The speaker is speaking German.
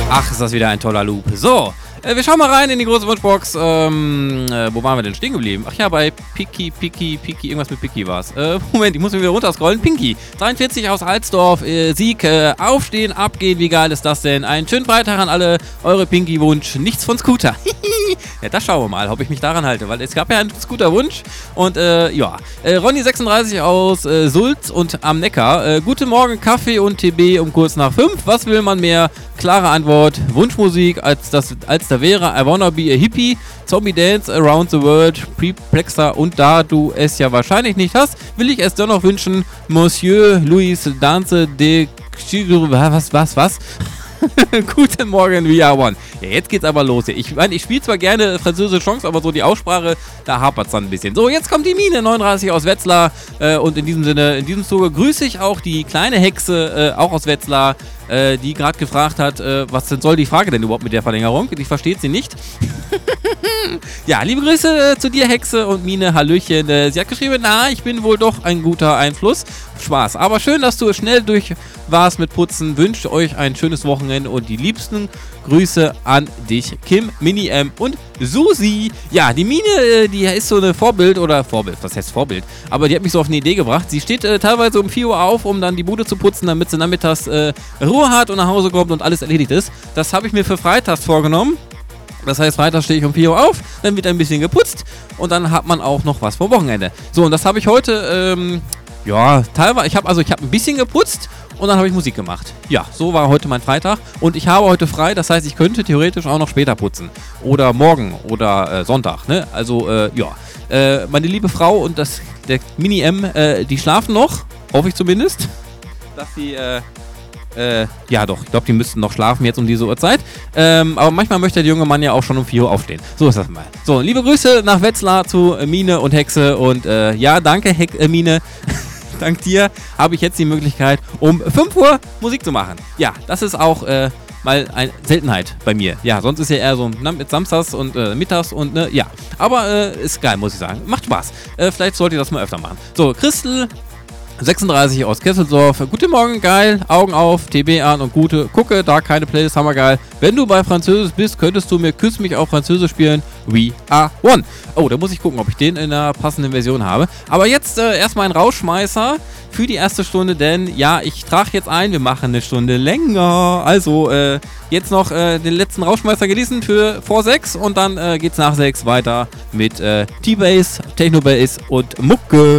Ach, ist das wieder ein toller Loop. So, wir schauen mal rein in die große Wunschbox. Wo waren wir denn stehen geblieben? Ach ja, bei Piki, irgendwas mit Piki war es. Moment, ich muss mir wieder runterscrollen. Pinky, 43 aus Alsdorf, Sieg, aufstehen, abgehen, wie geil ist das denn? Einen schönen Freitag an alle, eure Pinky-Wunsch, nichts von Scooter. Ja, das schauen wir mal, ob ich mich daran halte, weil es gab ja einen Scooter-Wunsch. Und ja, Ronny 36 aus Sulz und am Neckar. Guten Morgen, Kaffee und TB um kurz nach 5. Was will man mehr? Klare Antwort, Wunschmusik, als da wäre I Wanna Be a Hippie, Zombie Dance Around the World, Preplexer, und da du es ja wahrscheinlich nicht hast, will ich es dennoch wünschen, Monsieur Louis Dance de... Was? Guten Morgen, We Are One. Ja, jetzt geht's aber los. Ich meine, ich spiele zwar gerne französische Chance, aber so die Aussprache, da hapert's dann ein bisschen. So, jetzt kommt die Mine, 39 aus Wetzlar. Und in diesem Sinne, in diesem Zuge grüße ich auch die kleine Hexe, auch aus Wetzlar, die gerade gefragt hat, was denn soll die Frage denn überhaupt mit der Verlängerung? Ich verstehe sie nicht. Ja, liebe Grüße zu dir, Hexe und Mine, Hallöchen. Sie hat geschrieben, na, ich bin wohl doch ein guter Einfluss. Spaß. Aber schön, dass du schnell durch warst mit Putzen. Wünsche euch ein schönes Wochenende und die liebsten Grüße an dich, Kim, Mini M und Susi. Ja, die Mine, die ist so eine Vorbild, was heißt Vorbild? Aber die hat mich so auf eine Idee gebracht. Sie steht teilweise um 4 Uhr auf, um dann die Bude zu putzen, damit sie nachmittags Ruhe hat und nach Hause kommt und alles erledigt ist. Das habe ich mir für freitags vorgenommen. Das heißt, Freitag stehe ich um 4 Uhr auf, dann wird ein bisschen geputzt und dann hat man auch noch was vom Wochenende. So, und das habe ich heute, ja, teilweise, ich habe ein bisschen geputzt und dann habe ich Musik gemacht. Ja, so war heute mein Freitag und ich habe heute frei, das heißt, ich könnte theoretisch auch noch später putzen. Oder morgen oder Sonntag, ne? Also, ja. Meine liebe Frau und der Mini M, die schlafen noch, hoffe ich zumindest, dass sie, ja doch, ich glaube, die müssten noch schlafen jetzt um diese Uhrzeit. Aber manchmal möchte der junge Mann ja auch schon um 4 Uhr aufstehen. So ist das mal. So, liebe Grüße nach Wetzlar zu Mine und Hexe. Und ja, danke, Mine. Dank dir habe ich jetzt die Möglichkeit, um 5 Uhr Musik zu machen. Ja, das ist auch mal eine Seltenheit bei mir. Ja, sonst ist ja eher so mit samstags und mittags und ne, ja. Aber ist geil, muss ich sagen. Macht Spaß. Vielleicht sollt ihr das mal öfter machen. So, Christel 36 aus Kesselsdorf. Guten Morgen, geil. Augen auf, TB an und gute. Gucke, da keine Playlist, hammergeil. Wenn du bei Französisch bist, könntest du mir Küss mich auf Französisch spielen. We are one. Oh, da muss ich gucken, ob ich den in der passenden Version habe. Aber jetzt erstmal ein Rausschmeißer für die erste Stunde, denn ja, ich trage jetzt ein, wir machen eine Stunde länger. Also, jetzt noch den letzten Rausschmeißer genießen für vor 6 und dann geht's nach 6 weiter mit T-Bass, Techno-Bass und Mucke.